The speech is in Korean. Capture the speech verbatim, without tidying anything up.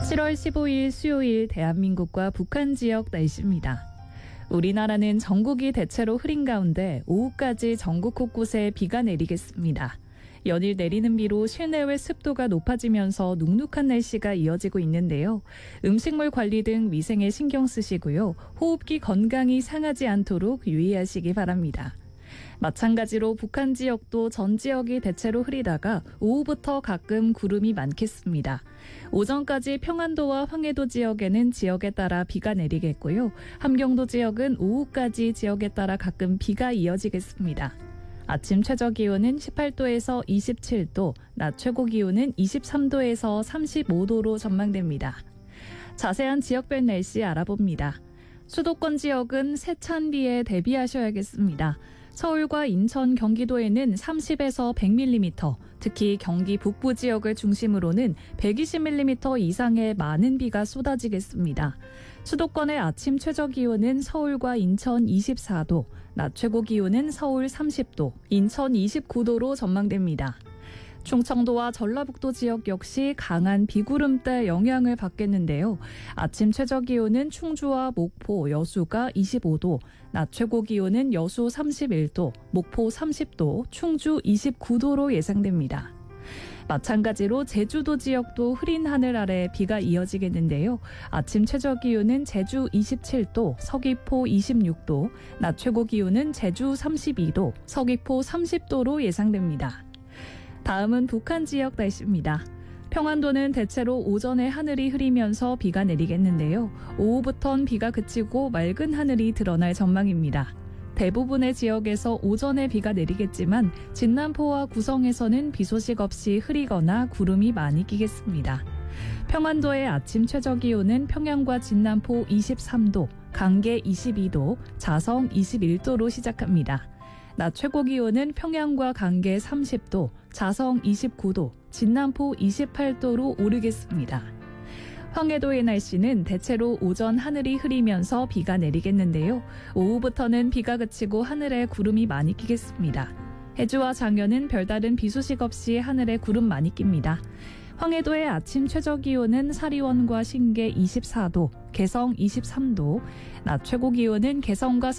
칠월 십오일 수요일 대한민국과 북한 지역 날씨입니다. 우리나라는 전국이 대체로 흐린 가운데 오후까지 전국 곳곳에 비가 내리겠습니다. 연일 내리는 비로 실내외 습도가 높아지면서 눅눅한 날씨가 이어지고 있는데요. 음식물 관리 등 위생에 신경 쓰시고요. 호흡기 건강이 상하지 않도록 유의하시기 바랍니다. 마찬가지로 북한 지역도 전 지역이 대체로 흐리다가 오후부터 가끔 구름이 많겠습니다. 오전까지 평안도와 황해도 지역에는 지역에 따라 비가 내리겠고요. 함경도 지역은 오후까지 지역에 따라 가끔 비가 이어지겠습니다. 아침 최저 기온은 십팔도에서 이십칠도, 낮 최고 기온은 이십삼도에서 삼십오도로 전망됩니다. 자세한 지역별 날씨 알아봅니다. 수도권 지역은 세찬 비에 대비하셔야겠습니다. 서울과 인천, 경기도에는 삼십에서 백 밀리미터, 특히 경기 북부 지역을 중심으로는 백이십 밀리미터 이상의 많은 비가 쏟아지겠습니다. 수도권의 아침 최저 기온은 서울과 인천 이십사도, 낮 최고 기온은 서울 삼십도, 인천 이십구도로 전망됩니다. 충청도와 전라북도 지역 역시 강한 비구름대 영향을 받겠는데요. 아침 최저 기온은 충주와 목포, 여수가 이십오도, 낮 최고 기온은 여수 삼십일도, 목포 삼십도, 충주 이십구도로 예상됩니다. 마찬가지로 제주도 지역도 흐린 하늘 아래 비가 이어지겠는데요. 아침 최저 기온은 제주 이십칠도, 서귀포 이십육도, 낮 최고 기온은 제주 삼십이도, 서귀포 삼십도로 예상됩니다. 다음은 북한 지역 날씨입니다. 평안도는 대체로 오전에 하늘이 흐리면서 비가 내리겠는데요. 오후부턴 비가 그치고 맑은 하늘이 드러날 전망입니다. 대부분의 지역에서 오전에 비가 내리겠지만 진남포와 구성에서는 비 소식 없이 흐리거나 구름이 많이 끼겠습니다. 평안도의 아침 최저 기온은 평양과 진남포 이십삼도, 강계 이십이도, 자성 이십일도로 시작합니다. 낮 최고 기온은 평양과 강계 삼십도, 자성 이십구도, 진남포 이십팔도로 오르겠습니다. 황해도의 날씨는 대체로 오전 하늘이 흐리면서 비가 내리겠는데요. 오후부터는 비가 그치고 하늘에 구름이 많이 끼겠습니다. 해주와 장현은 별다른 비 소식 없이 하늘에 구름 많이 낍니다. 황해도의 아침 최저 기온은 사리원과 신계 이십사도, 개성 이십삼도, 낮 최고 기온은 개성과